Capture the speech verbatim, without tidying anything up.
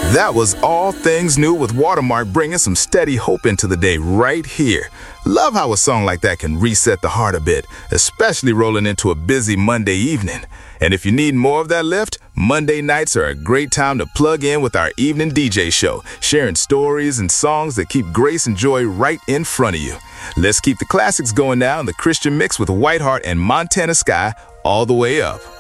That was All Things New with Watermark, bringing some steady hope into the day right here. Love how a song like that can reset the heart a bit, especially rolling into a busy Monday evening. And if you need more of that lift, Monday nights are a great time to plug in with our evening D J show, sharing stories and songs that keep grace and joy right in front of you. Let's keep the classics going now in the Christian mix with Whiteheart and Montana Sky all the way up.